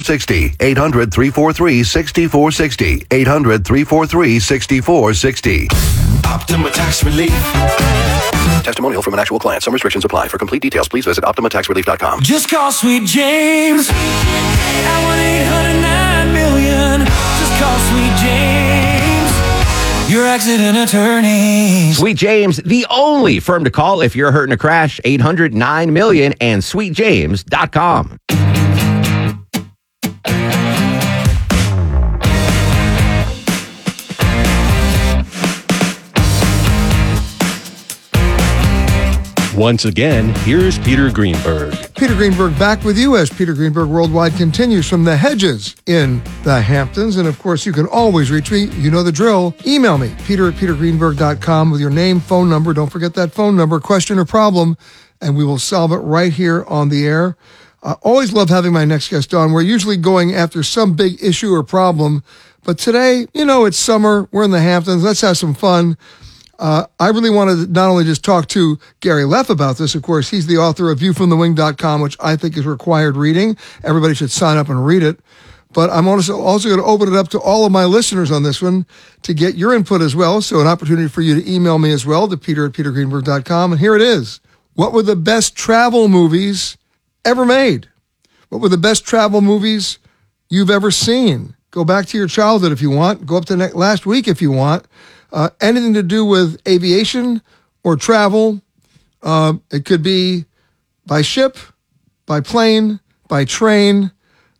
6460. 800-343-6460. 800-343-6460. Optima Tax Relief. Testimonial from an actual client. Some restrictions apply. For complete details, please visit OptimaTaxRelief.com. Just call Sweet James at 1-800-9-million. Just call Sweet James, your accident attorney. Sweet James, the only firm to call if you're hurt in a crash. 800-9-million and SweetJames.com. Once again, here's Peter Greenberg. Peter Greenberg back with you as Peter Greenberg Worldwide continues from the Hedges in the Hamptons. And of course, you can always reach me. You know the drill. Email me, peter@petergreenberg.com with your name, phone number. Don't forget that phone number, question or problem, and we will solve it right here on the air. I always love having my next guest on. We're usually going after some big issue or problem. But today, it's summer. We're in the Hamptons. Let's have some fun. I really wanted to not only just talk to Gary Leff about this. Of course, he's the author of viewfromthewing.com, which I think is required reading. Everybody should sign up and read it. But I'm also going to open it up to all of my listeners on this one to get your input as well. So an opportunity for you to email me as well to peter@petergreenberg.com. And here it is. What were the best travel movies ever made? What were the best travel movies you've ever seen? Go back to your childhood if you want. Go up to last week if you want. Anything to do with aviation or travel. It could be by ship, by plane, by train.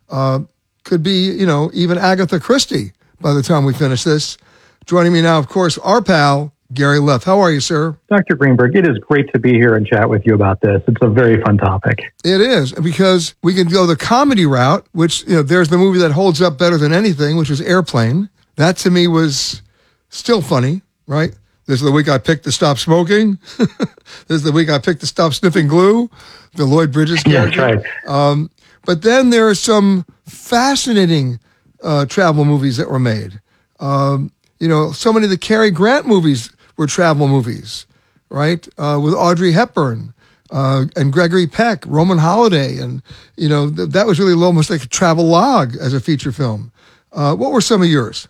Could be, even Agatha Christie by the time we finish this. Joining me now, of course, our pal, Gary Leff. How are you, sir? Dr. Greenberg, it is great to be here and chat with you about this. It's a very fun topic. It is, because we can go the comedy route, which, there's the movie that holds up better than anything, which is Airplane. That to me was still funny, right? This is the week I picked to stop smoking. This is the week I picked to stop sniffing glue. The Lloyd Bridges character. Yeah, that's right. But then there are some fascinating travel movies that were made. So many of the Cary Grant movies were travel movies, right? With Audrey Hepburn and Gregory Peck, Roman Holiday. And, that was really almost like a travel log as a feature film. What were some of yours?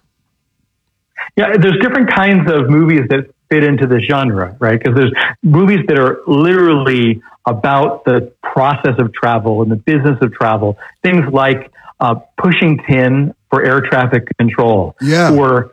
Yeah, there's different kinds of movies that fit into the genre, right? Because there's movies that are literally about the process of travel and the business of travel. Things like Pushing Tin for air traffic control, or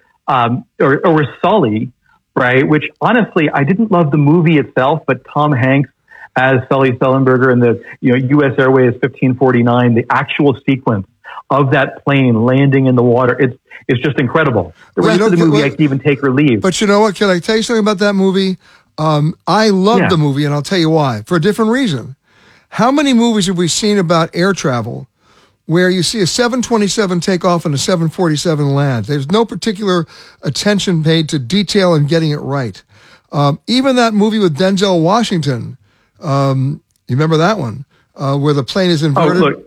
Sully, right? Which honestly, I didn't love the movie itself, but Tom Hanks as Sully Sullenberger in the U.S. Airways 1549, the actual sequence of that plane landing in the water, it's just incredible. The rest of the movie, I can even take or leave. But you know what? Can I tell you something about that movie? I love the movie, and I'll tell you why. For a different reason. How many movies have we seen about air travel where you see a 727 take off and a 747 land? There's no particular attention paid to detail and getting it right. Even that movie with Denzel Washington, you remember that one, where the plane is inverted? Oh,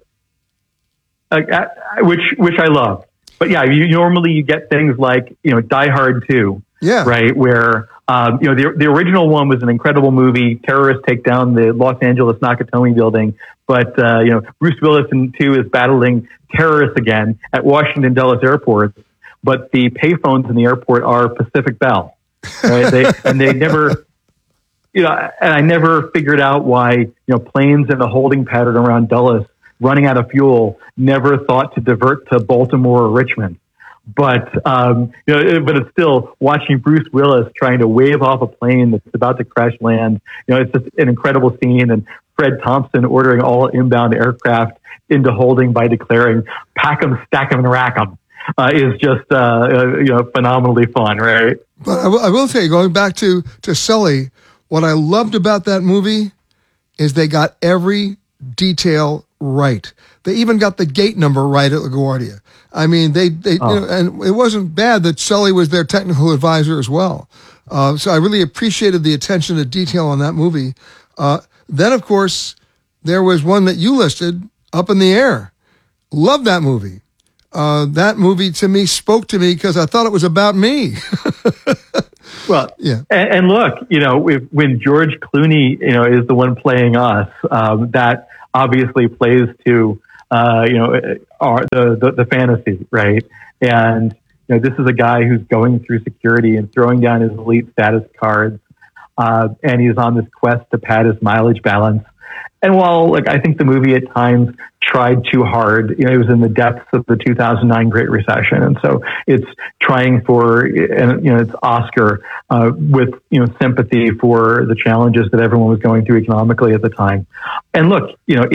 look, which I love. But yeah, you get things like, Die Hard 2, right? Where, the original one was an incredible movie. Terrorists take down the Los Angeles Nakatomi building. But, Bruce Willis in 2 is battling terrorists again at Washington Dulles Airport. But the payphones in the airport are Pacific Bell. Right? They never, and I never figured out why, planes in the holding pattern around Dulles running out of fuel, never thought to divert to Baltimore or Richmond. But, but it's still watching Bruce Willis trying to wave off a plane that's about to crash land. It's just an incredible scene. And Fred Thompson ordering all inbound aircraft into holding by declaring, pack 'em, stack 'em, and rack 'em, is just, phenomenally fun, right? But I will tell you, going back to Sully, what I loved about that movie is they got every detail right. They even got the gate number right at LaGuardia. I mean, and it wasn't bad that Sully was their technical advisor as well. So I really appreciated the attention to detail on that movie. Then, of course, there was one that you listed, Up in the Air. Love that movie. That movie to me spoke to me because I thought it was about me. Well, yeah. And look, when George Clooney, is the one playing us, that obviously plays to are the fantasy, right? And this is a guy who's going through security and throwing down his elite status cards, and he's on this quest to pad his mileage balance. And while I think the movie at times tried too hard, it was in the depths of the 2009 Great Recession, and so it's trying for, its Oscar with sympathy for the challenges that everyone was going through economically at the time. And look, it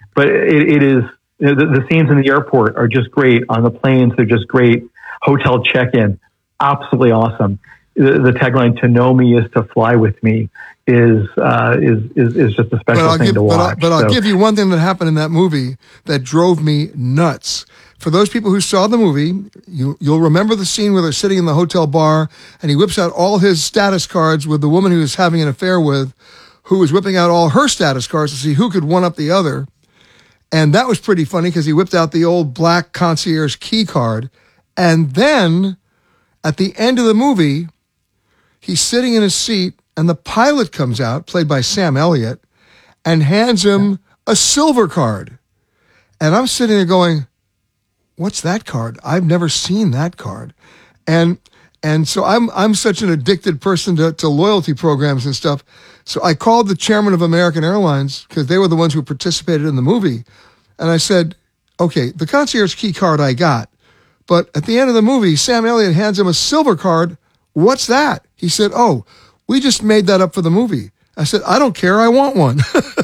is the scenes in the airport are just great. On the planes, they're just great. Hotel check-in, absolutely awesome. The tagline "To know me is to fly with me" is just a special thing to watch. But I'll give you one thing that happened in that movie that drove me nuts. For those people who saw the movie, you'll remember the scene where they're sitting in the hotel bar and he whips out all his status cards with the woman he was having an affair with, who was whipping out all her status cards to see who could one up the other. And that was pretty funny because he whipped out the old black concierge key card. And then at the end of the movie, he's sitting in his seat and the pilot comes out, played by Sam Elliott, and hands him a silver card. And I'm sitting there going, what's that card? I've never seen that card. And so I'm such an addicted person to loyalty programs and stuff. So I called the chairman of American Airlines because they were the ones who participated in the movie. And I said, okay, the concierge key card I got, but at the end of the movie, Sam Elliott hands him a silver card. What's that? He said, oh, we just made that up for the movie. I said, I don't care. I want one.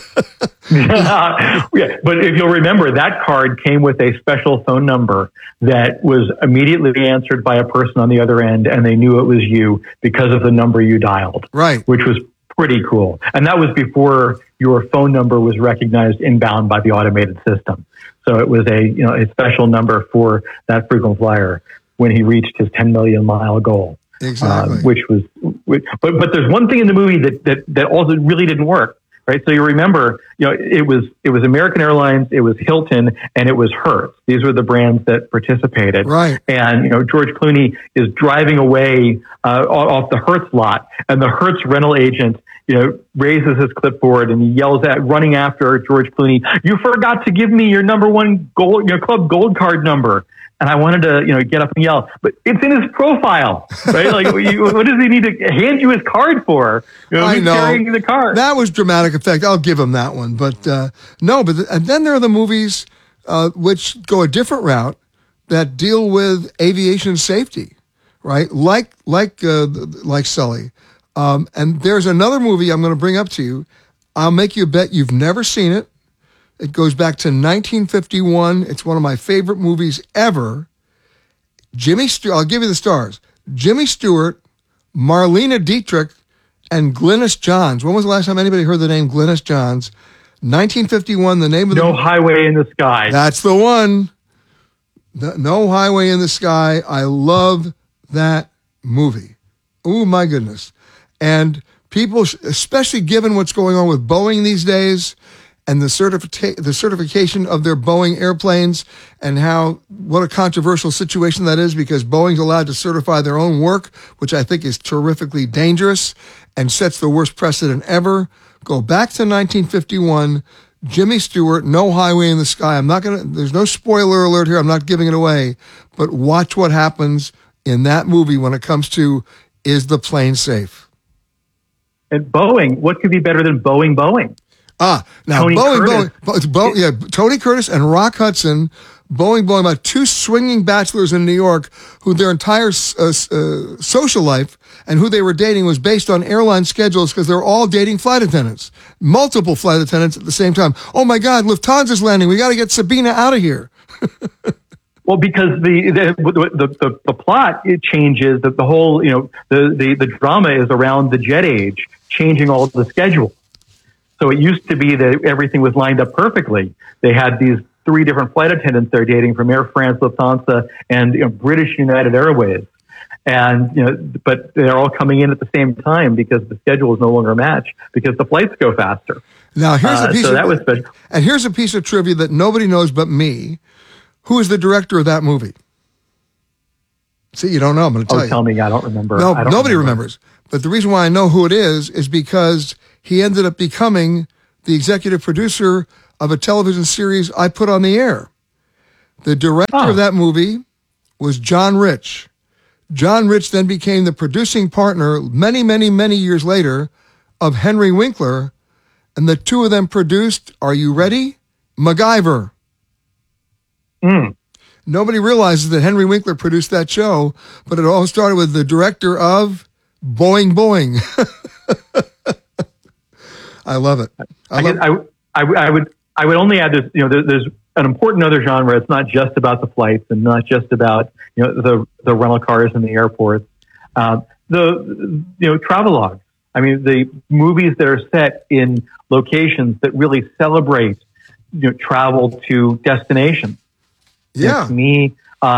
Yeah, but if you'll remember, that card came with a special phone number that was immediately answered by a person on the other end, and they knew it was you because of the number you dialed. Right. Which was pretty cool. And that was before your phone number was recognized inbound by the automated system. So it was a special number for that frequent flyer when he reached his 10 million mile goal. Exactly. But there's one thing in the movie that also really didn't work, right? So you remember, it was American Airlines, it was Hilton, and it was Hertz. These were the brands that participated. Right. And, George Clooney is driving away off the Hertz lot, and the Hertz rental agent, raises his clipboard and he yells running after George Clooney, "You forgot to give me your number one club gold card number." And I wanted to, get up and yell, but it's in his profile, right? Like, what does he need to hand you his card for? I know. Carrying the card. That was dramatic effect. I'll give him that one. But and then there are the movies which go a different route that deal with aviation safety, right? Like Sully. And there's another movie I'm going to bring up to you. I'll make you a bet you've never seen it. It goes back to 1951. It's one of my favorite movies ever. I'll give you the stars. Jimmy Stewart, Marlena Dietrich, and Glynis Johns. When was the last time anybody heard the name Glynis Johns? 1951, the name of No Highway in the Sky. That's the one. No Highway in the Sky. I love that movie. Oh, my goodness. And people, especially given what's going on with Boeing these days, and the certification of their Boeing airplanes, and what a controversial situation that is, because Boeing's allowed to certify their own work, which I think is terrifically dangerous and sets the worst precedent ever. Go back to 1951, Jimmy Stewart, No Highway in the Sky. There's no spoiler alert here. I'm not giving it away, but watch what happens in that movie when it comes to, is the plane safe? And Boeing, what could be better than Boeing? Now Tony Curtis. Tony Curtis and Rock Hudson, Boeing, about two swinging bachelors in New York who their entire social life and who they were dating was based on airline schedules because they're all dating flight attendants, multiple flight attendants at the same time. Oh my God, Lufthansa's landing. We got to get Sabina out of here. Well, because the plot, it changes, that the whole, the drama is around the jet age, changing all the schedule. So it used to be that everything was lined up perfectly. They had these 3 different flight attendants they're dating from Air France, Lufthansa, and British United Airways. And, but they're all coming in at the same time because the schedule is no longer a match because the flights go faster. Now, here's a piece that was special. And here's a piece of trivia that nobody knows but me. Who is the director of that movie? See, you don't know. I'm going to tell you. Tell me. I don't remember. No, nobody remembers. But the reason why I know who it is because he ended up becoming the executive producer of a television series I put on the air. The director of that movie was John Rich. John Rich then became the producing partner many, many, many years later of Henry Winkler, and the two of them produced, are you ready? MacGyver. Nobody realizes that Henry Winkler produced that show, but it all started with the director of Boing Boing. I love it. I would only add this, there's an important other genre. It's not just about the flights and not just about, the rental cars in the airports. Travelogues. I mean, the movies that are set in locations that really celebrate, travel to destinations. Yeah. To me,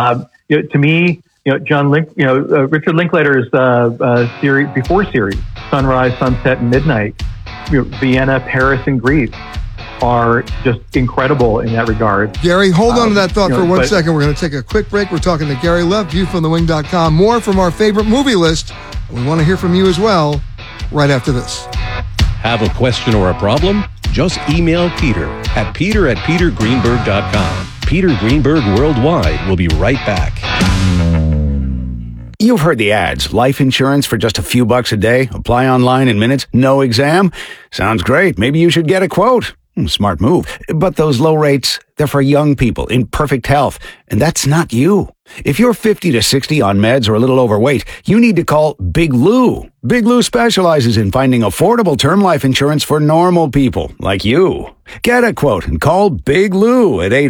Richard Linklater's series, Sunrise, Sunset, and Midnight, Vienna, Paris, and Greece are just incredible in that regard. Gary, hold on to that thought for 1 second. We're going to take a quick break. We're talking to Gary Leff, viewfromthewing.com. More from our favorite movie list. We want to hear from you as well right after this. Have a question or a problem? Just email Peter at peter@petergreenberg.com. Peter Greenberg Worldwide will be right back. You've heard the ads. Life insurance for just a few bucks a day. Apply online in minutes. No exam. Sounds great. Maybe you should get a quote. Smart move. But those low rates, they're for young people in perfect health. And that's not you. If you're 50 to 60 on meds or a little overweight, you need to call Big Lou. Big Lou specializes in finding affordable term life insurance for normal people like you. Get a quote and call Big Lou at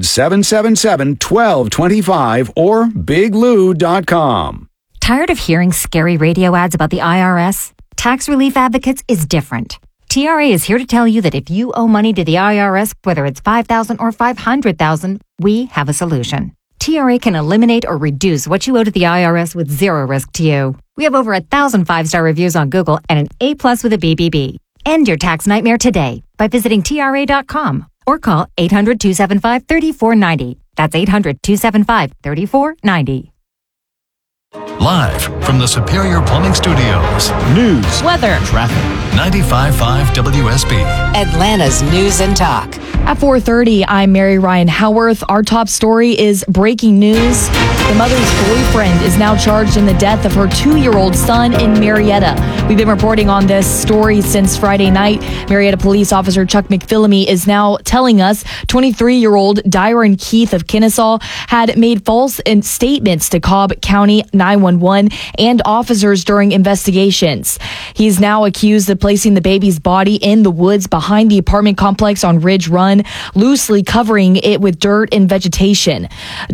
800-777-1225 or biglou.com. Tired of hearing scary radio ads about the IRS? Tax Relief Advocates is different. TRA is here to tell you that if you owe money to the IRS, whether it's $5,000 or $500,000, we have a solution. TRA can eliminate or reduce what you owe to the IRS with zero risk to you. We have over 1,000 5-star reviews on Google and an A+ with a BBB. End your tax nightmare today by visiting TRA.com or call 800-275-3490. That's 800-275-3490. Live from the Superior Plumbing Studios. News, weather, traffic. 95.5 WSB. Atlanta's News and Talk. At 4:30, I'm Mary Ryan Howarth. Our top story is breaking news. The mother's boyfriend is now charged in the death of her 2-year-old son in Marietta. We've been reporting on this story since Friday night. Marietta police officer Chuck McPhillamy is now telling us 23-year-old Dyron Keith of Kennesaw had made false statements to Cobb County 911 and officers during investigations. He's now accused of placing the baby's body in the woods behind the apartment complex on Ridge Run, loosely covering it with dirt and vegetation.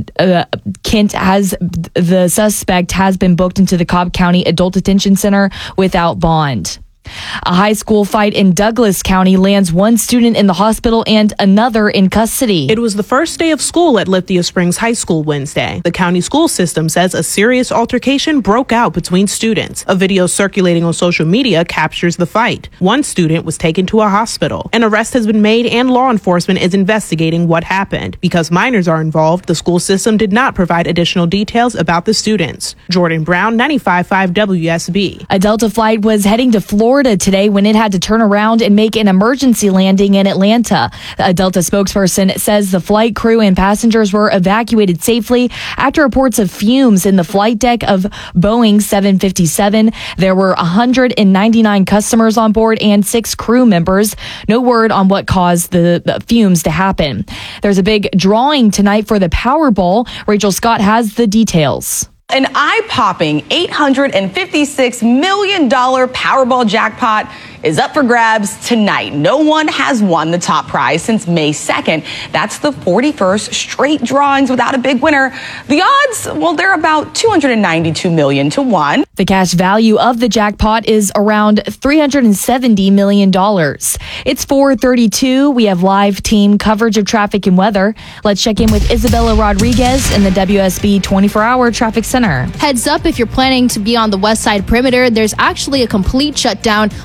The suspect has been booked into the Cobb County Adult Detention Center without bond. A high school fight in Douglas County lands one student in the hospital and another in custody. It was the first day of school at Lithia Springs High School Wednesday. The county school system says a serious altercation broke out between students. A video circulating on social media captures the fight. One student was taken to a hospital. An arrest has been made and law enforcement is investigating what happened. Because minors are involved, the school system did not provide additional details about the students. Jordan Brown, 95.5 WSB. A Delta flight was heading to Florida today when it had to turn around and make an emergency landing in Atlanta. A Delta spokesperson says the flight crew and passengers were evacuated safely after reports of fumes in the flight deck of Boeing 757. There were 199 customers on board and 6 crew members. No word on what caused the fumes to happen. There's a big drawing tonight for the Powerball. Rachel Scott has the details. An eye-popping $856 million Powerball jackpot is up for grabs tonight. No one has won the top prize since May 2nd. That's the 41st straight drawings without a big winner. The odds, well, they're about $292 million to 1. The cash value of the jackpot is around $370 million. It's 4:32. We have live team coverage of traffic and weather. Let's check in with Isabella Rodriguez in the WSB 24-hour traffic center. Heads up, if you're planning to be on the west side perimeter, there's actually a complete shutdown on Tweedy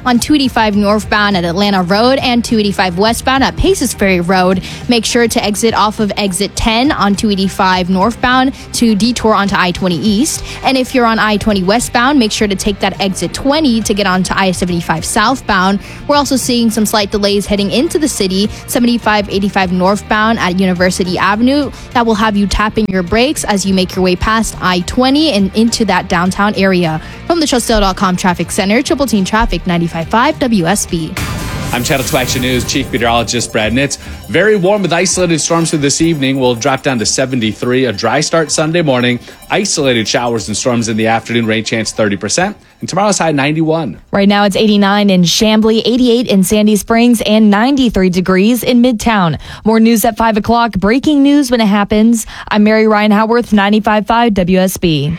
285 northbound at Atlanta Road and 285 westbound at Paces Ferry Road. Make sure to exit off of exit 10 on 285 northbound to detour onto I-20 east. And if you're on I-20 westbound, make sure to take that exit 20 to get onto I-75 southbound. We're also seeing some slight delays heading into the city, 75-85 northbound at University Avenue. That will have you tapping your brakes as you make your way past I-20 and into that downtown area. From the Trustdale.com Traffic Center, Triple Team Traffic 95.5 WSB. I'm Channel 2 Action News Chief Meteorologist Brad Nitz. Very warm with isolated storms for this evening. We'll drop down to 73. A dry start Sunday morning. Isolated showers and storms in the afternoon. Rain chance 30%. And tomorrow's high 91. Right now it's 89 in Chamblee, 88 in Sandy Springs, and 93 degrees in Midtown. More news at 5 o'clock. Breaking news when it happens. I'm Mary Ryan Howarth, 95.5 WSB.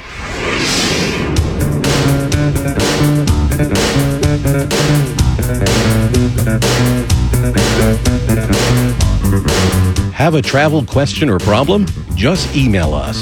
Have a travel question or problem? Just email us,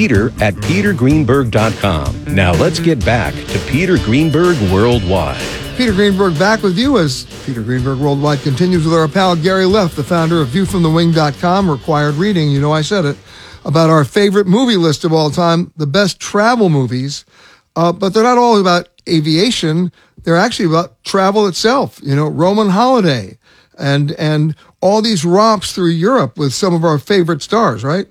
peter@petergreenberg.com. Now let's get back to Peter Greenberg Worldwide. Peter Greenberg back with you as Peter Greenberg Worldwide continues with our pal Gary Leff, the founder of viewfromthewing.com, required reading, you know I said it, about our favorite movie list of all time, the best travel movies. But they're not all about aviation. They're actually about travel itself, you know, Roman Holiday and all these romps through Europe with some of our favorite stars, right?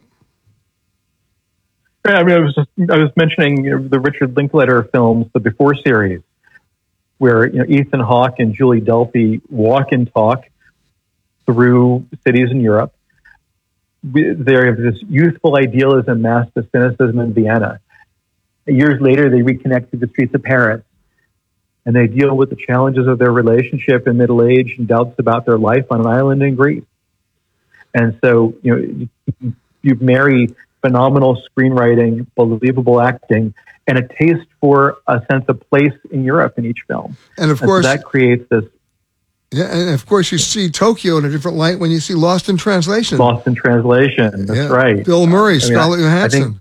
Yeah, I mean, I was mentioning the Richard Linklater films, the Before series, where Ethan Hawke and Julie Delpy walk and talk through cities in Europe. They have this youthful idealism masked to cynicism in Vienna. Years later, they reconnect through the streets of Paris, and they deal with the challenges of their relationship in middle age and doubts about their life on an island in Greece. And so, you marry phenomenal screenwriting, believable acting, and a taste for a sense of place in Europe in each film. And of course, so that creates this. Yeah, and of course, you see Tokyo in a different light when you see Lost in Translation. Lost in Translation, that's right. Bill Murray, Scarlett Johansson.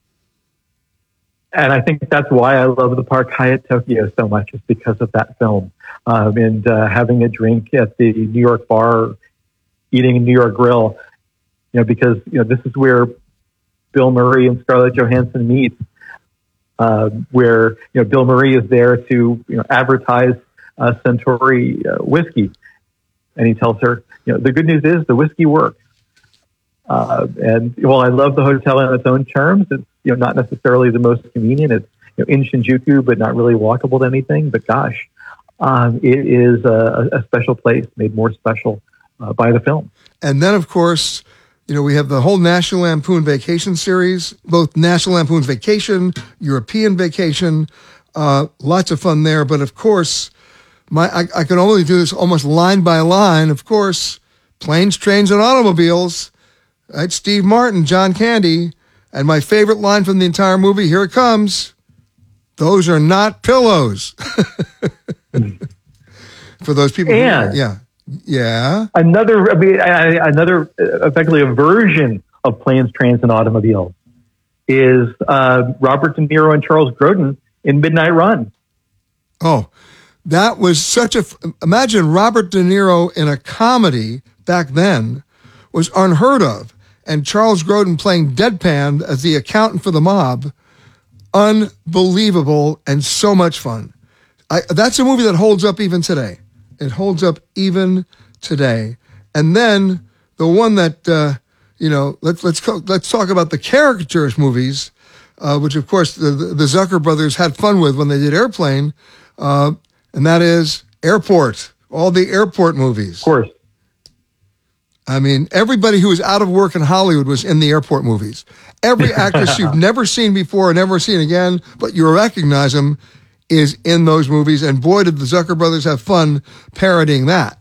And I think that's why I love the Park Hyatt Tokyo so much, is because of that film. And having a drink at the New York bar, eating a New York grill, because this is where Bill Murray and Scarlett Johansson meet, where Bill Murray is there to advertise Centauri whiskey, and he tells her, the good news is the whiskey works. And while I love the hotel on its own terms, it's not necessarily the most convenient. It's in Shinjuku, but not really walkable to anything. But gosh, it is a special place, made more special by the film. And then, of course, we have the whole National Lampoon Vacation series, both National Lampoon's Vacation, European Vacation, lots of fun there. But of course, I can only do this almost line by line. Of course, Planes, Trains, and Automobiles. Right, Steve Martin, John Candy, and my favorite line from the entire movie, here it comes. Those are not pillows. For those people. Yeah. Another, effectively a version of Planes, Trains, and Automobiles is Robert De Niro and Charles Grodin in Midnight Run. Oh, that was imagine Robert De Niro in a comedy back then was unheard of. And Charles Grodin playing deadpan as the accountant for the mob. Unbelievable and so much fun. That's a movie that holds up even today. It holds up even today. And then the one that, let's talk about the caricaturist movies, which of course the Zucker brothers had fun with when they did Airplane. And that is Airport, all the airport movies. Of course. I mean, everybody who was out of work in Hollywood was in the airport movies. Every actress you've never seen before and never seen again, but you recognize them, is in those movies. And boy, did the Zucker brothers have fun parodying that.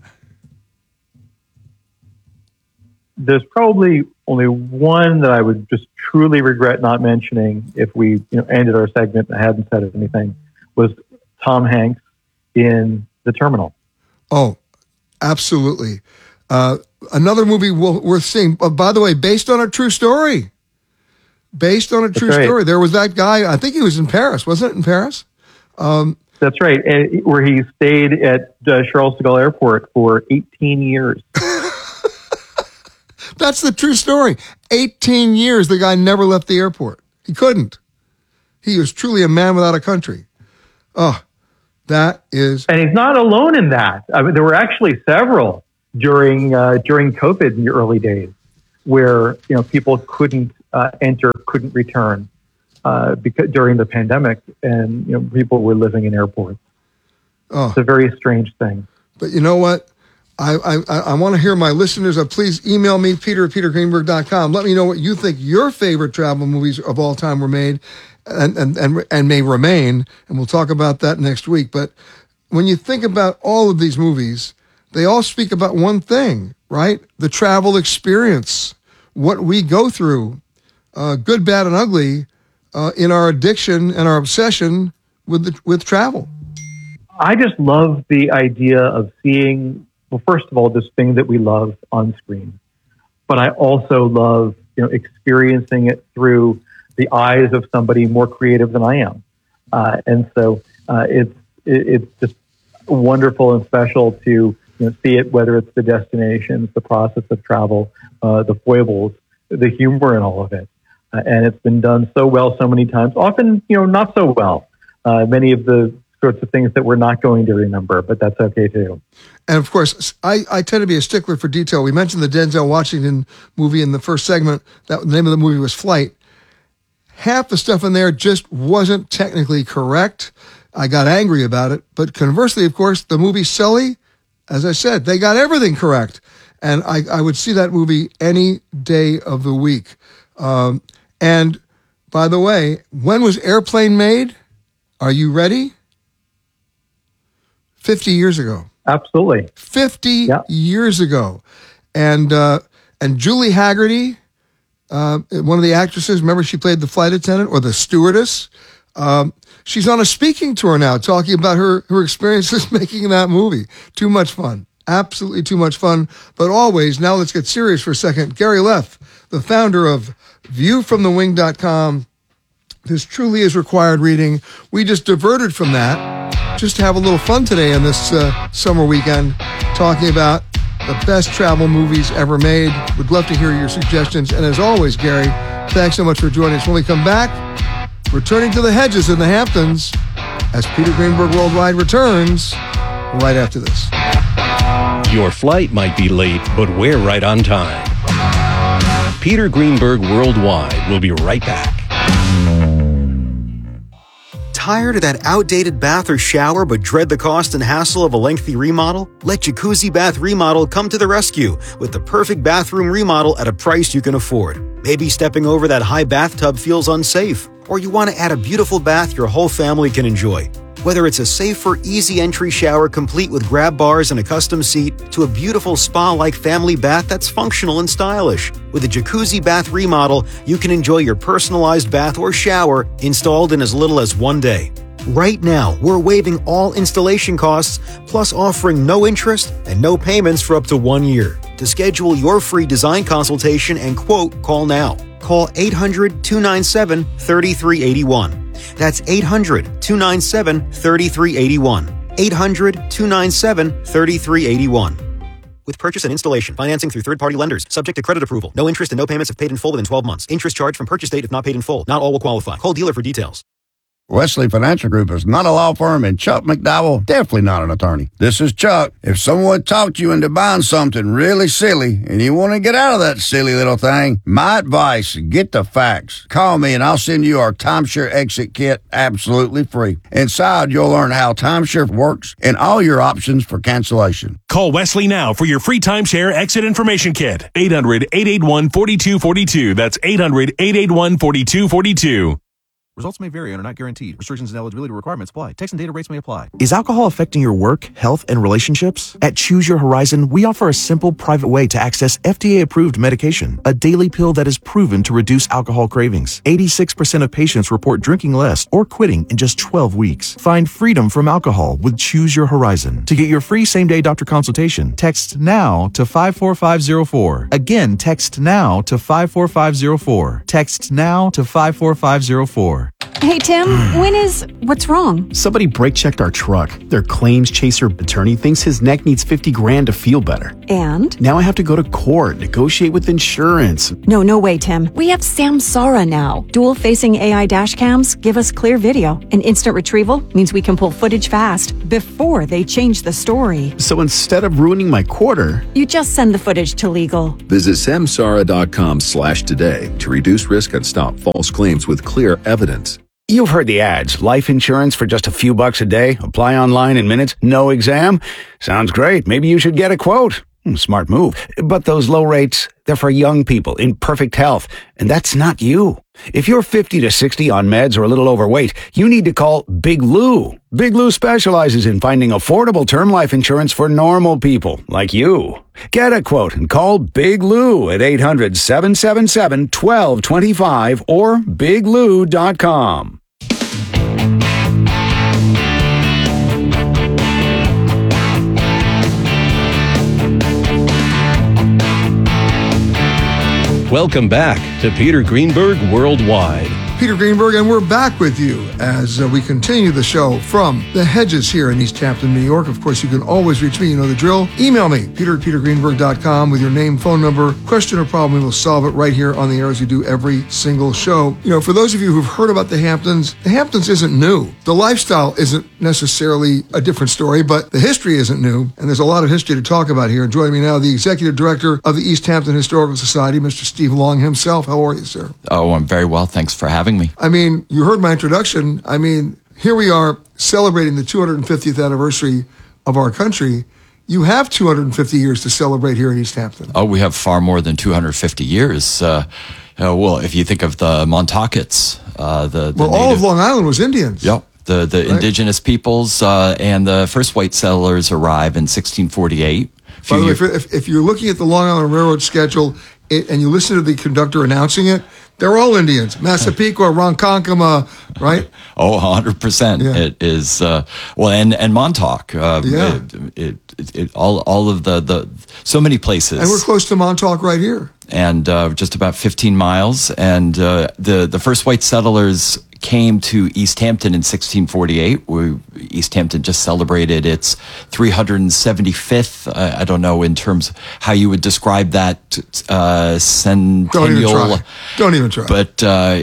There's probably only one that I would just truly regret not mentioning if we ended our segment and I hadn't said anything, was Tom Hanks in The Terminal. Oh, absolutely. Another movie worth seeing. By the way, based on a true story. Based on a true story. There was that guy, I think he was in Paris. Wasn't it in Paris? That's right. Where he stayed at Charles de Gaulle Airport for 18 years. That's the true story. 18 years, the guy never left the airport. He couldn't. He was truly a man without a country. Oh, that is... And he's not alone in that. I mean, there were actually several during COVID in the early days where, people couldn't enter, couldn't return because during the pandemic, and, people were living in airports. Oh. It's a very strange thing. But you know what? I want to hear my listeners. Please email me, peter@petergreenberg.com. Let me know what you think your favorite travel movies of all time were made and may remain. And we'll talk about that next week. But when you think about all of these movies, they all speak about one thing, right? The travel experience, what we go through, good, bad, and ugly, in our addiction and our obsession with travel. I just love the idea of seeing, well, first of all, this thing that we love on screen, but I also love, experiencing it through the eyes of somebody more creative than I am. And so it's just wonderful and special to see it, whether it's the destinations, the process of travel, the foibles, the humor in all of it. And it's been done so well so many times, often, not so well. Many of the sorts of things that we're not going to remember, but that's okay too. And of course, I tend to be a stickler for detail. We mentioned the Denzel Washington movie in the first segment. The name of the movie was Flight. Half the stuff in there just wasn't technically correct. I got angry about it. But conversely, of course, the movie Sully, as I said, they got everything correct. And I would see that movie any day of the week. And by the way, when was Airplane made? Are you ready? 50 years ago. Absolutely. 50 years ago. And Julie Haggerty, one of the actresses, remember she played the flight attendant or the stewardess? She's on a speaking tour now talking about her experiences making that movie. Too much fun. Absolutely too much fun. But always, now let's get serious for a second. Gary Leff, the founder of viewfromthewing.com. This truly is required reading. We just diverted from that just to have a little fun today on this summer weekend, talking about the best travel movies ever made. Would love to hear your suggestions. And as always, Gary, thanks so much for joining us. When we come back, returning to the hedges in the Hamptons as Peter Greenberg Worldwide returns right after this. Your flight might be late, but we're right on time. Peter Greenberg Worldwide will be right back. Tired of that outdated bath or shower but dread the cost and hassle of a lengthy remodel? Let Jacuzzi Bath Remodel come to the rescue with the perfect bathroom remodel at a price you can afford. Maybe stepping over that high bathtub feels unsafe, or you want to add a beautiful bath your whole family can enjoy. Whether it's a safer, easy entry shower complete with grab bars and a custom seat, to a beautiful spa-like family bath that's functional and stylish. With a Jacuzzi Bath Remodel, you can enjoy your personalized bath or shower installed in as little as 1 day. Right now, we're waiving all installation costs, plus offering no interest and no payments for up to 1 year. To schedule your free design consultation and quote, call now. Call 800-297-3381. That's 800-297-3381. 800-297-3381. With purchase and installation, financing through third-party lenders, subject to credit approval. No interest and no payments if paid in full within 12 months. Interest charged from purchase date if not paid in full. Not all will qualify. Call dealer for details. Wesley Financial Group is not a law firm, and Chuck McDowell definitely not an attorney. This is Chuck. If someone talked you into buying something really silly and you want to get out of that silly little thing, my advice, get the facts. Call me and I'll send you our timeshare exit kit absolutely free. Inside, you'll learn how timeshare works and all your options for cancellation. Call Wesley now for your free timeshare exit information kit. 800-881-4242. That's 800-881-4242. Results may vary and are not guaranteed. Restrictions and eligibility requirements apply. Text and data rates may apply. Is alcohol affecting your work, health, and relationships? At Choose Your Horizon, we offer a simple, private way to access FDA-approved medication, a daily pill that is proven to reduce alcohol cravings. 86% of patients report drinking less or quitting in just 12 weeks. Find freedom from alcohol with Choose Your Horizon. To get your free same-day doctor consultation, text NOW to 54504. Again, text NOW to 54504. Text NOW to 54504. Hey, Tim, what's wrong? Somebody brake checked our truck. Their claims chaser attorney thinks his neck needs $50 grand to feel better. And? Now I have to go to court, negotiate with insurance. No way, Tim. We have Samsara now. Dual-facing AI dash cams give us clear video, and instant retrieval means we can pull footage fast before they change the story. So instead of ruining my quarter, you just send the footage to legal. Visit samsara.com/today to reduce risk and stop false claims with clear evidence. You've heard the ads. Life insurance for just a few bucks a day. Apply online in minutes. No exam. Sounds great. Maybe you should get a quote. Smart move. But those low rates, they're for young people in perfect health. And that's not you. If you're 50 to 60 on meds or a little overweight, you need to call Big Lou. Big Lou specializes in finding affordable term life insurance for normal people like you. Get a quote and call Big Lou at 800-777-1225 or biglou.com. Welcome back to Peter Greenberg Worldwide. Peter Greenberg, and we're back with you as we continue the show from the Hedges here in East Hampton, New York. Of course, you can always reach me. You know the drill. Email me, peter@petergreenberg.com, with your name, phone number, question or problem. We will solve it right here on the air as we do every single show. You know, for those of you who've heard about the Hamptons isn't new. The lifestyle isn't necessarily a different story, but the history isn't new, and there's a lot of history to talk about here. Joining me now, the Executive Director of the East Hampton Historical Society, Mr. Steve Long himself. How are you, sir? Oh, I'm very well. Thanks for having me. I mean, you heard my introduction. I mean, here we are celebrating the 250th anniversary of our country. You have 250 years to celebrate here in East Hampton. Oh, we have far more than 250 years. Well, if you think of the Montaukets, all of Long Island was Indians. Yep. The right? Indigenous peoples and the first white settlers arrived in 1648. By the way, if you're looking at the Long Island Railroad schedule and you listen to the conductor announcing it, they're all Indians. Massapequa, Ronkonkoma, right? Oh, 100%. Yeah. It is, and Montauk. All of the so many places. And we're close to Montauk right here. And just about 15 miles. And the first white settlers came to East Hampton in 1648. East Hampton just celebrated its 375th. I don't know in terms of how you would describe that centennial. Don't even try. But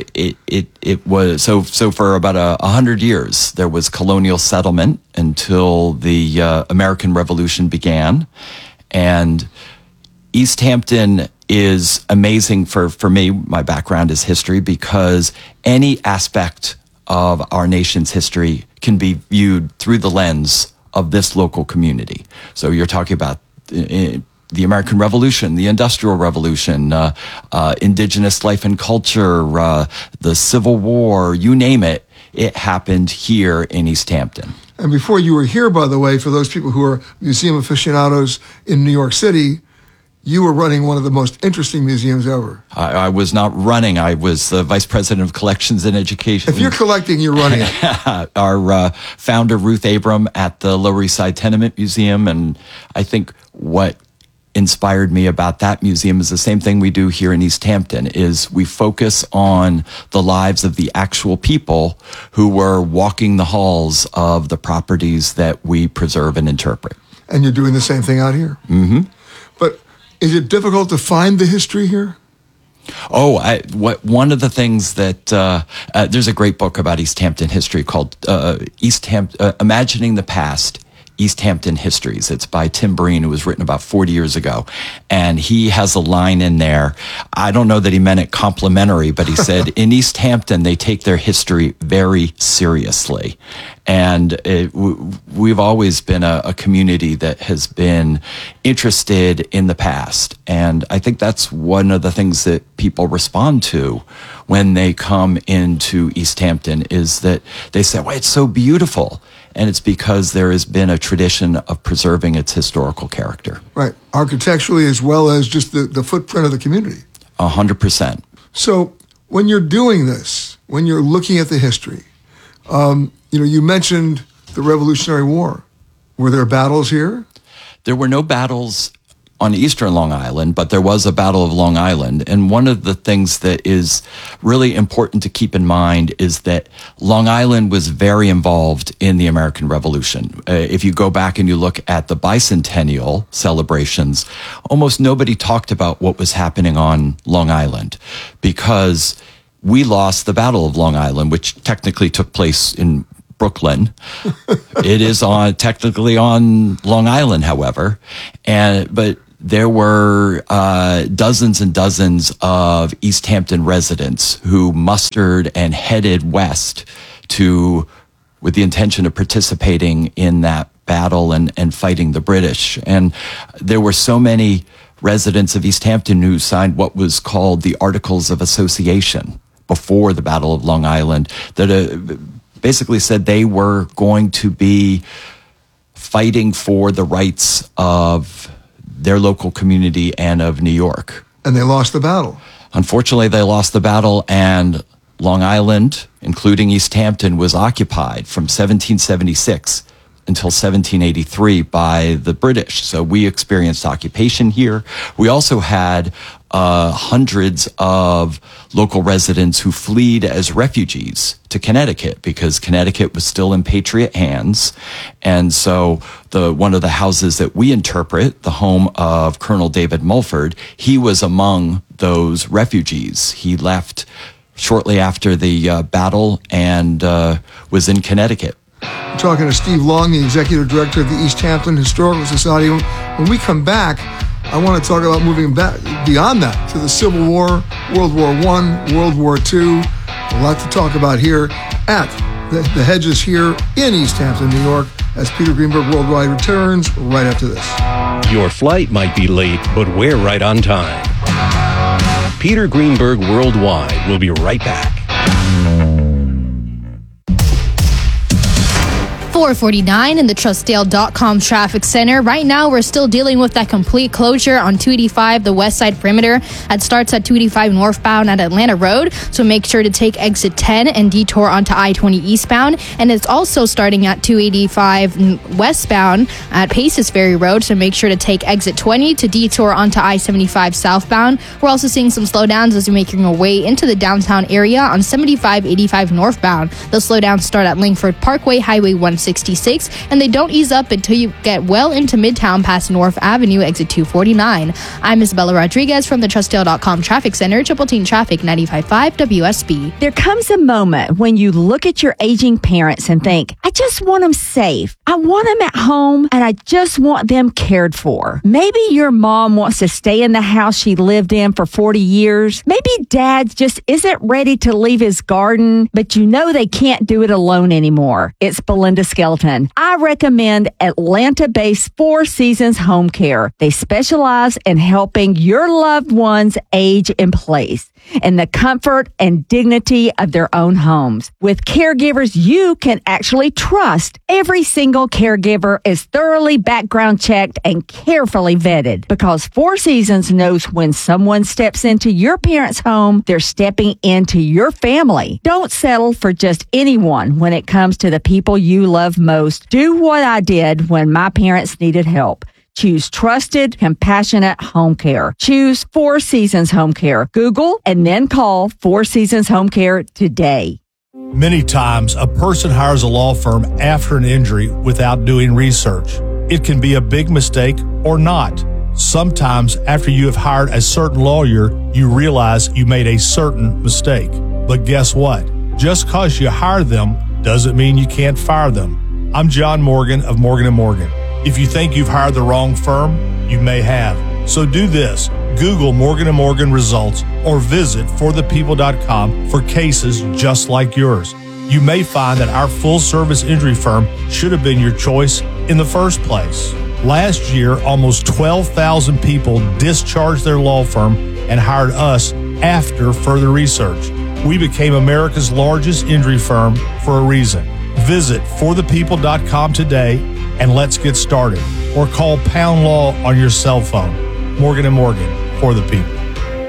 it was so for about 100 years there was colonial settlement until the American Revolution began, and East Hampton is amazing for me. My background is history, because any aspect of our nation's history can be viewed through the lens of this local community. So you're talking about the American Revolution, the Industrial Revolution, indigenous life and culture, the Civil War, you name it, it happened here in East Hampton. And before you were here, by the way, for those people who are museum aficionados in New York City, you were running one of the most interesting museums ever. I was not running. I was the vice president of collections and education. If you're collecting, you're running it. Our founder, Ruth Abram, at the Lower East Side Tenement Museum. And I think what inspired me about that museum is the same thing we do here in East Hampton, is we focus on the lives of the actual people who were walking the halls of the properties that we preserve and interpret. And you're doing the same thing out here. Mm-hmm. But is it difficult to find the history here? Oh, one of the things that there's a great book about East Hampton history called Imagining the Past, East Hampton Histories. It's by Tim Breen, who was written about 40 years ago. And he has a line in there. I don't know that he meant it complimentary, but he said, in East Hampton, they take their history very seriously. And we've always been a community that has been interested in the past. And I think that's one of the things that people respond to when they come into East Hampton, is that they say, well, it's so beautiful. And it's because there has been a tradition of preserving its historical character. Right. Architecturally, as well as just the footprint of the community. 100%. So when you're doing this, when you're looking at the history, you mentioned the Revolutionary War. Were there battles here? There were no battles on eastern Long Island, but there was a Battle of Long Island. And one of the things that is really important to keep in mind is that Long Island was very involved in the American Revolution. If you go back and you look at the bicentennial celebrations, almost nobody talked about what was happening on Long Island because we lost the Battle of Long Island, which technically took place in Brooklyn. It is technically on Long Island, however, but there were dozens and dozens of East Hampton residents who mustered and headed west with the intention of participating in that battle and fighting the British. And there were so many residents of East Hampton who signed what was called the Articles of Association before the Battle of Long Island that basically said they were going to be fighting for the rights of their local community and of New York. And they lost the battle. Unfortunately, they lost the battle, and Long Island, including East Hampton, was occupied from 1776 until 1783 by the British. So we experienced occupation here. We also had hundreds of local residents who fled as refugees to Connecticut because Connecticut was still in Patriot hands. And so one of the houses that we interpret, the home of Colonel David Mulford, he was among those refugees. He left shortly after the battle and was in Connecticut. We're talking to Steve Long, the Executive Director of the East Hampton Historical Society. When we come back, I want to talk about moving back beyond that to the Civil War, World War I, World War II. A lot to talk about here at the Hedges here in East Hampton, New York, as Peter Greenberg Worldwide returns right after this. Your flight might be late, but we're right on time. Peter Greenberg Worldwide will be right back. 449 in the Trustdale.com traffic center. Right now, we're still dealing with that complete closure on 285, the west side perimeter. That starts at 285 northbound at Atlanta Road. So make sure to take exit 10 and detour onto I-20 eastbound. And it's also starting at 285 westbound at Paces Ferry Road. So make sure to take exit 20 to detour onto I-75 southbound. We're also seeing some slowdowns as you're making your way into the downtown area on 7585 northbound. The slowdowns start at Langford Parkway, Highway 166, and they don't ease up until you get well into Midtown past North Avenue, exit 249. I'm Isabella Rodriguez from the Trustdale.com Traffic Center, Triple Team Traffic 95.5 WSB. There comes a moment when you look at your aging parents and think, I just want them safe. I want them at home, and I just want them cared for. Maybe your mom wants to stay in the house she lived in for 40 years. Maybe dad just isn't ready to leave his garden, but you know they can't do it alone anymore. It's Belinda Skelton. I recommend Atlanta-based Four Seasons Home Care. They specialize in helping your loved ones age in place in the comfort and dignity of their own homes. With caregivers you can actually trust, every single caregiver is thoroughly background checked and carefully vetted because Four Seasons knows when someone steps into your parents' home, they're stepping into your family. Don't settle for just anyone when it comes to the people you love most. Do what I did when my parents needed help. Choose trusted, compassionate home care. Choose Four Seasons Home Care. Google and then call Four Seasons Home Care today. Many times, a person hires a law firm after an injury without doing research. It can be a big mistake or not. Sometimes, after you have hired a certain lawyer, you realize you made a certain mistake. But guess what? Just because you hire them doesn't mean you can't fire them. I'm John Morgan of Morgan & Morgan. If you think you've hired the wrong firm, you may have. So do this. Google Morgan & Morgan results or visit forthepeople.com for cases just like yours. You may find that our full-service injury firm should have been your choice in the first place. Last year, almost 12,000 people discharged their law firm and hired us after further research. We became America's largest injury firm for a reason. Visit forthepeople.com today and let's get started. Or call Pound Law on your cell phone. Morgan & Morgan, for the people.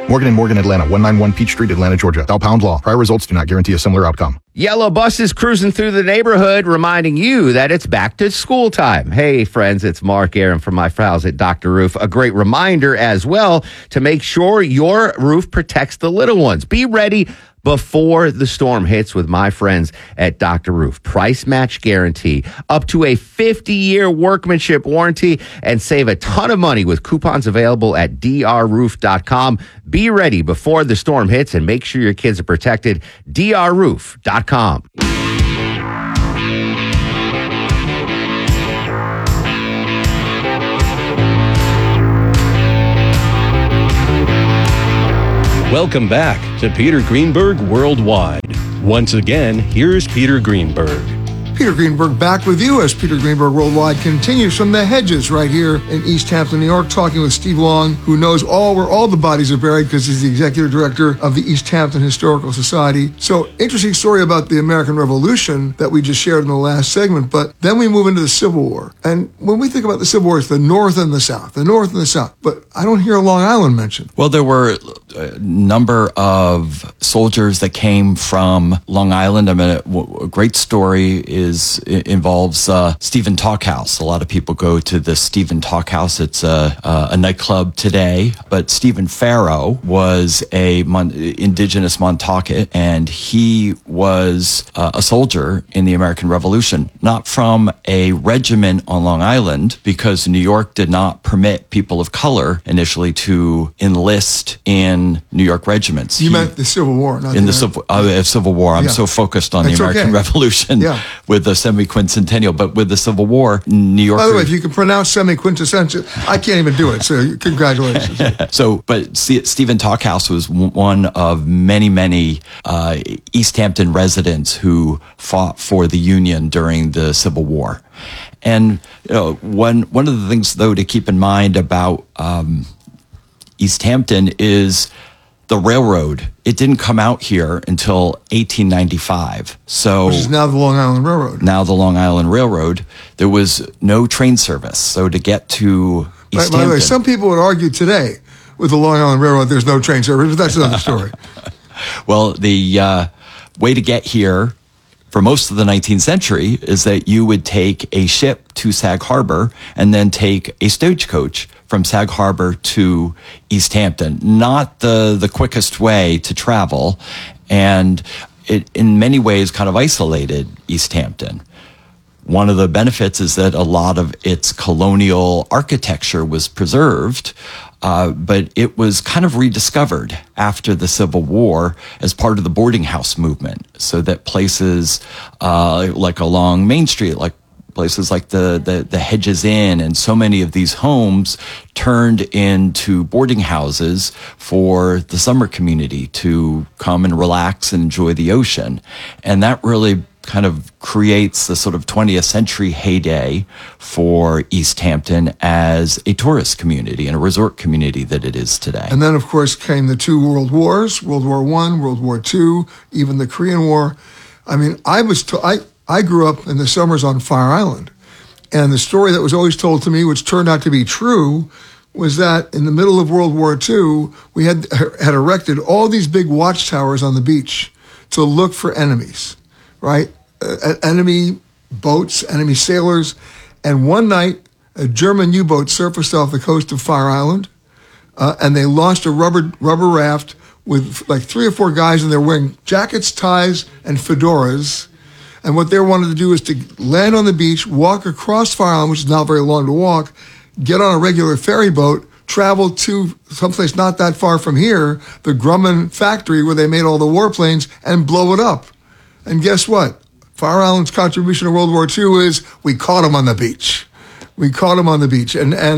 Morgan & Morgan, Atlanta, 191 Peach Street, Atlanta, Georgia. Dial pound law. Prior results do not guarantee a similar outcome. Yellow buses cruising through the neighborhood, reminding you that it's back to school time. Hey, friends, it's Mark Aaron from my pals at Dr. Roof. A great reminder as well to make sure your roof protects the little ones. Be ready before the storm hits with my friends at Dr. Roof. Price match guarantee, up to a 50-year workmanship warranty, and save a ton of money with coupons available at drroof.com. Be ready before the storm hits and make sure your kids are protected. drroof.com. Welcome back to Peter Greenberg Worldwide. Once again, here's Peter Greenberg. Peter Greenberg back with you as Peter Greenberg Worldwide continues from the hedges right here in East Hampton, New York, talking with Steve Long, who knows where all the bodies are buried because he's the executive director of the East Hampton Historical Society. So, interesting story about the American Revolution that we just shared in the last segment, but then we move into the Civil War. And when we think about the Civil War, it's the North and the South, but I don't hear Long Island mentioned. Well, there were a number of soldiers that came from Long Island. I mean, a great story involves Stephen Talkhouse. A lot of people go to the Stephen Talkhouse. It's a nightclub today, but Stephen Farrow was a indigenous Montaukett, and he was a soldier in the American Revolution, not from a regiment on Long Island, because New York did not permit people of color initially to enlist in New York regiments. You meant the Civil War, not in the Civil War. I'm so focused on the American Revolution with the semi-quincentennial, but with the Civil War, New York. By the way, if you can pronounce semi-quincentennial, I can't even do it. So congratulations. But Stephen Talkhouse was one of many East Hampton residents who fought for the Union during the Civil War. And one of the things, though, to keep in mind about East Hampton is the railroad. It didn't come out here until 1895. Which is now the Long Island Railroad. Now the Long Island Railroad. There was no train service. So to get to East Hampton. By the way, some people would argue today with the Long Island Railroad there's no train service, but that's another story. Well, the way to get here for most of the 19th century is that you would take a ship to Sag Harbor and then take a stagecoach from Sag Harbor to East Hampton. Not the quickest way to travel, and it in many ways kind of isolated East Hampton. One of the benefits is that a lot of its colonial architecture was preserved, but it was kind of rediscovered after the Civil War as part of the boarding house movement, so that places like along Main Street, like places like the Hedges Inn and so many of these homes turned into boarding houses for the summer community to come and relax and enjoy the ocean. And that really kind of creates the sort of 20th century heyday for East Hampton as a tourist community and a resort community that it is today. And then, of course, came the two world wars, World War I, World War II, even the Korean War. I mean, I grew up in the summers on Fire Island, and the story that was always told to me, which turned out to be true, was that in the middle of World War II, we had erected all these big watchtowers on the beach to look for enemies, right? Enemy boats, enemy sailors. And one night, a German U-boat surfaced off the coast of Fire Island, and they launched a rubber raft with like 3 or 4 guys, and they're wearing jackets, ties, and fedoras. And what they wanted to do is to land on the beach, walk across Fire Island, which is not very long to walk, get on a regular ferry boat, travel to someplace not that far from here, the Grumman factory where they made all the warplanes, and blow it up. And guess what? Fire Island's contribution to World War II is we caught them on the beach. We caught them on the beach.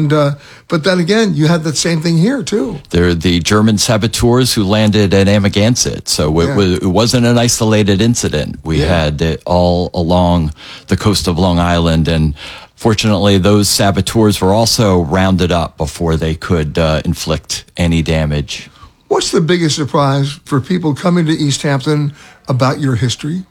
But then again, you had that same thing here, too. They're the German saboteurs who landed at Amagansett. So it wasn't an isolated incident. We had it all along the coast of Long Island. And fortunately, those saboteurs were also rounded up before they could inflict any damage. What's the biggest surprise for people coming to East Hampton about your history?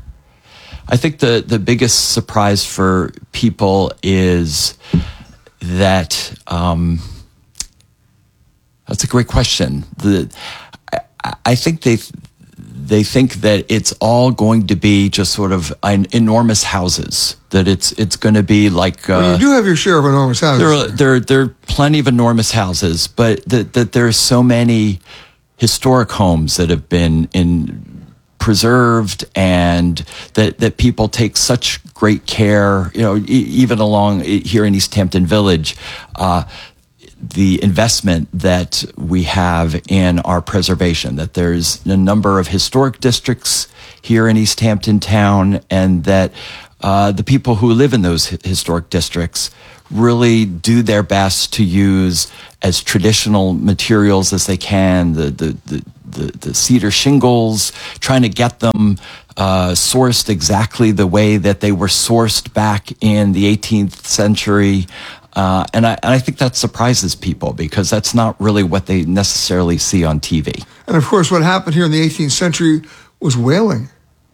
I think the biggest surprise for people is that That's a great question. I think they think that it's all going to be just sort of enormous houses. That it's going to be like you do have your share of enormous houses. There are plenty of enormous houses, but that there are so many historic homes that have been preserved, and that people take such great care. Even along here in East Hampton Village. The investment that we have in our preservation, that there's a number of historic districts here in East Hampton town, and that the people who live in those historic districts really do their best to use as traditional materials as they can, the cedar shingles, trying to get them sourced exactly the way that they were sourced back in the 18th century. And I think that surprises people, because that's not really what they necessarily see on TV. And of course, what happened here in the 18th century was whaling.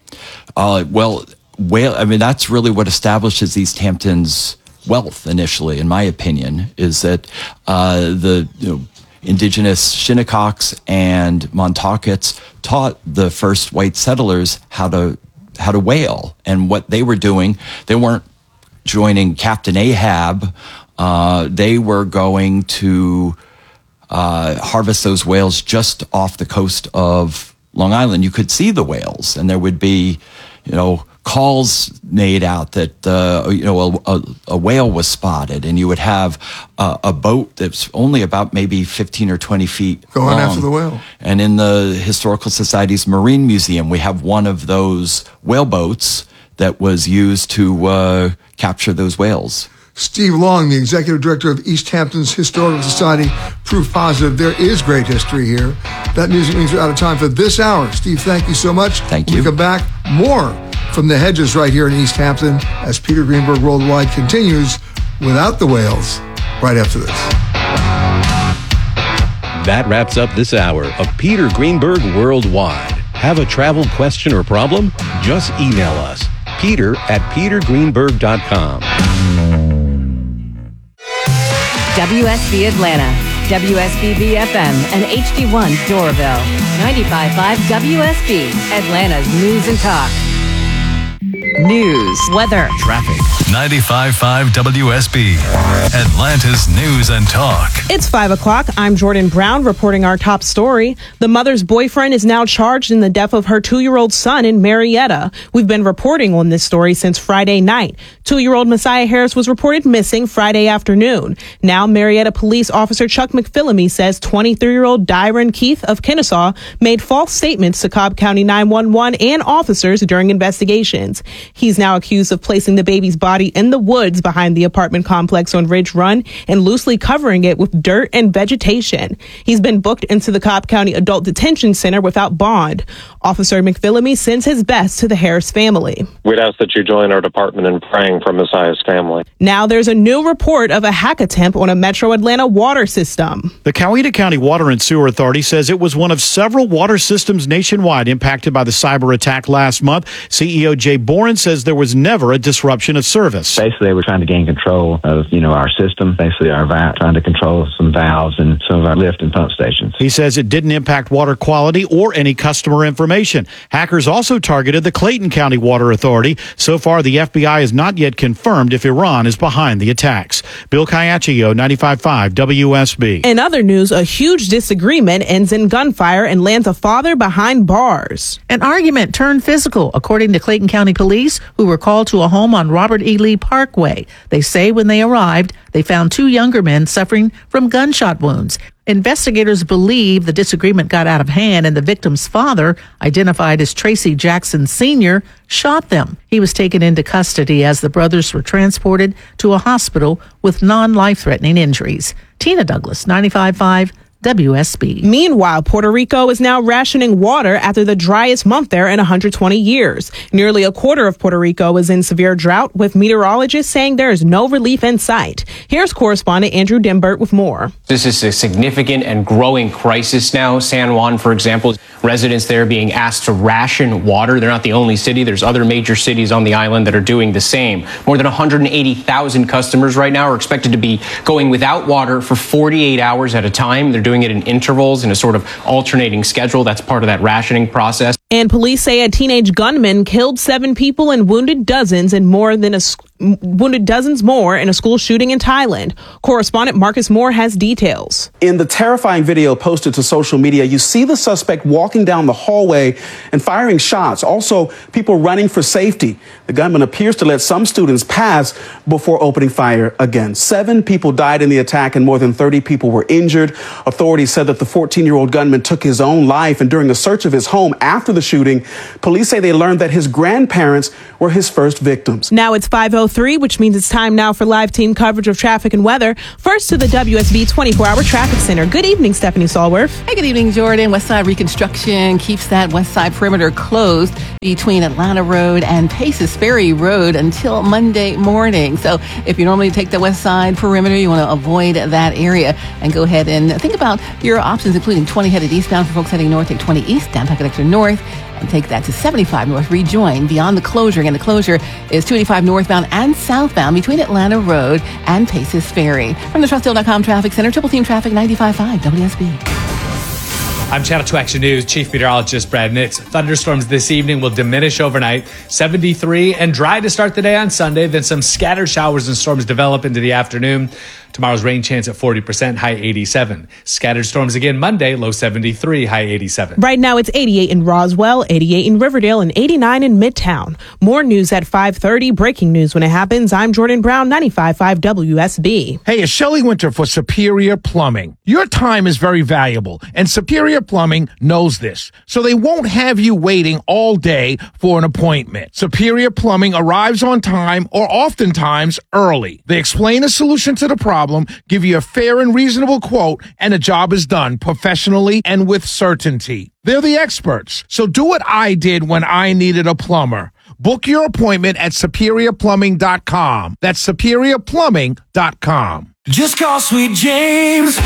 That's really what establishes East Hampton's wealth initially, in my opinion, is that the indigenous Shinnecox and Montaukets taught the first white settlers how to whale. And what they were doing, they weren't joining Captain Ahab. They were going to harvest those whales just off the coast of Long Island. You could see the whales, and there would be, calls made out that a whale was spotted, and you would have a boat that's only about maybe 15 or 20 feet going long. After the whale. And in the Historical Society's Marine Museum, we have one of those whale boats that was used to capture those whales. Steve Long, the executive director of East Hampton's Historical Society, proof positive there is great history here. That music means we're out of time for this hour. Steve, thank you so much. Thank you. We come back, more from the hedges right here in East Hampton as Peter Greenberg Worldwide continues without the whales right after this. That wraps up this hour of Peter Greenberg Worldwide. Have a travel question or problem? Just email us, peter@petergreenberg.com. WSB Atlanta, WSBB FM, and HD1 Doraville. 95.5 WSB, Atlanta's News and Talk. News, weather, traffic. 95.5 WSB, Atlanta's News and Talk. It's 5 o'clock. I'm Jordan Brown reporting our top story. The mother's boyfriend is now charged in the death of her 2-year-old son in Marietta. We've been reporting on this story since Friday night. 2-year-old Messiah Harris was reported missing Friday afternoon. Now, Marietta Police Officer Chuck McPhillamy says 23-year-old Dyron Keith of Kennesaw made false statements to Cobb County 911 and officers during investigations. He's now accused of placing the baby's body in the woods behind the apartment complex on Ridge Run and loosely covering it with dirt and vegetation. He's been booked into the Cobb County Adult Detention Center without bond. Officer McPhillamy sends his best to the Harris family. We'd ask that you join our department in praying for Messiah's family. Now there's a new report of a hack attempt on a Metro Atlanta water system. The Coweta County Water and Sewer Authority says it was one of several water systems nationwide impacted by the cyber attack last month. CEO Jay Boren says there was never a disruption of service. Basically, we're trying to gain control of, our system, basically our trying to control some valves and some of our lift and pump stations. He says it didn't impact water quality or any customer information. Hackers also targeted the Clayton County Water Authority. So far, the FBI has not yet confirmed if Iran is behind the attacks. Bill Caiaccio, 95.5 WSB. In other news, a huge disagreement ends in gunfire and lands a father behind bars. An argument turned physical, according to Clayton County Police, who were called to a home on Robert E. Lee Parkway. They say when they arrived, they found 2 younger men suffering from gunshot wounds. Investigators believe the disagreement got out of hand and the victim's father, identified as Tracy Jackson Sr., shot them. He was taken into custody as the brothers were transported to a hospital with non-life-threatening injuries. Tina Douglas, 95.5 WSB. Meanwhile, Puerto Rico is now rationing water after the driest month there in 120 years. Nearly a quarter of Puerto Rico is in severe drought, with meteorologists saying there is no relief in sight. Here's correspondent Andrew Dimbert with more. This is a significant and growing crisis now. San Juan, for example, residents there being asked to ration water. They're not the only city. There's other major cities on the island that are doing the same. More than 180,000 customers right now are expected to be going without water for 48 hours at a time. They're doing it in intervals in a sort of alternating schedule. That's part of that rationing process. And police say a teenage gunman killed 7 people and wounded dozens more in a school shooting in Thailand. Correspondent Marcus Moore has details. In the terrifying video posted to social media, you see the suspect walking down the hallway and firing shots. Also, people running for safety. The gunman appears to let some students pass before opening fire again. 7 people died in the attack and more than 30 people were injured. Authorities said that the 14-year-old gunman took his own life, and during a search of his home after the shooting, police say they learned that his grandparents were his first victims. Now it's 5:03, which means it's time now for live team coverage of traffic and weather. First to the WSB 24-hour traffic center. Good evening, Stephanie Stallworth. Hey, good evening, Jordan. West Side reconstruction keeps that West Side perimeter closed between Atlanta Road and Paces Ferry Road until Monday morning. So if you normally take the West Side perimeter, you want to avoid that area and go ahead and think about your options, including 20 headed eastbound for folks heading north. Take 20 east down Packet Extra North and take that to 75 north. Rejoin beyond the closure. Again, the closure is 285 northbound and southbound between Atlanta Road and Paces Ferry. From the TrustDeal.com Traffic Center, Triple Team Traffic 95.5 WSB. I'm Channel 2 Action News Chief Meteorologist Brad Nitz. Thunderstorms this evening will diminish overnight. 73 and dry to start the day on Sunday. Then some scattered showers and storms develop into the afternoon. Tomorrow's rain chance at 40%, high 87. Scattered storms again Monday, low 73, high 87. Right now it's 88 in Roswell, 88 in Riverdale, and 89 in Midtown. More news at 5:30. Breaking news when it happens. I'm Jordan Brown, 95.5 WSB. Hey, it's Shelley Winter for Superior Plumbing. Your time is very valuable, and Superior Plumbing knows this, so they won't have you waiting all day for an appointment. Superior Plumbing arrives on time or oftentimes early. They explain a solution to the problem, give you a fair and reasonable quote, and the job is done professionally and with certainty. They're the experts, so do what I did when I needed a plumber. Book your appointment at SuperiorPlumbing.com. That's SuperiorPlumbing.com. Just call Sweet James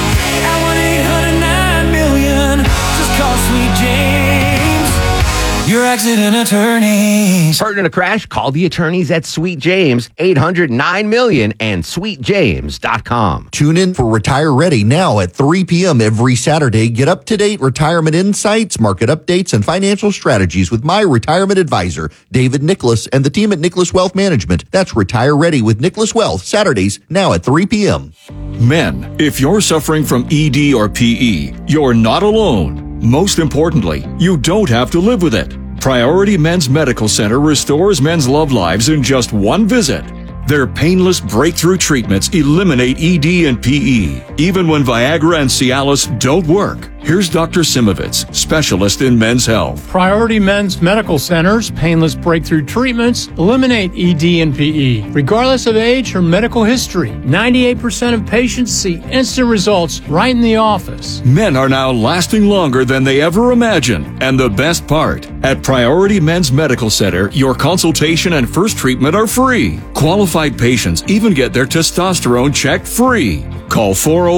at 1-800-9-million. Just call Sweet James. Your accident attorneys. Hurt in a crash? Call the attorneys at Sweet James, 800-9-million and sweetjames.com. Tune in for Retire Ready now at 3 p.m. every Saturday. Get up-to-date retirement insights, market updates, and financial strategies with my retirement advisor, David Nicholas, and the team at Nicholas Wealth Management. That's Retire Ready with Nicholas Wealth, Saturdays now at 3 p.m. Men, if you're suffering from ED or PE, you're not alone. Most importantly, you don't have to live with it. Priority Men's Medical Center restores men's love lives in just one visit. Their painless breakthrough treatments eliminate ED and PE, even when Viagra and Cialis don't work. Here's Dr. Simovitz, specialist in men's health. Priority Men's Medical Center's painless breakthrough treatments eliminate ED and PE, regardless of age or medical history. 98% of patients see instant results right in the office. Men are now lasting longer than they ever imagined. And the best part, at Priority Men's Medical Center, your consultation and first treatment are free. Qualified patients even get their testosterone checked free. Call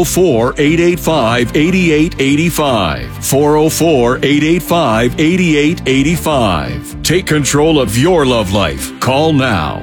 404-885-8885. 404-885-8885. Take control of your love life. Call now.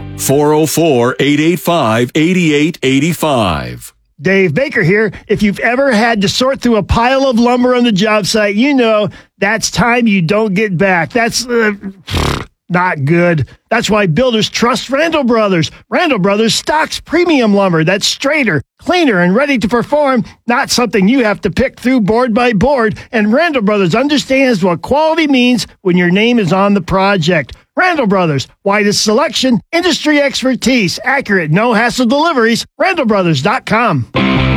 404-885-8885. Dave Baker here. If you've ever had to sort through a pile of lumber on the job site, you know that's time you don't get back. That's not good. That's why builders trust Randall Brothers. Randall Brothers stocks premium lumber that's straighter, cleaner, and ready to perform, not something you have to pick through board by board. And Randall Brothers understands what quality means when your name is on the project. Randall Brothers, widest selection, industry expertise, accurate, no-hassle deliveries, randallbrothers.com.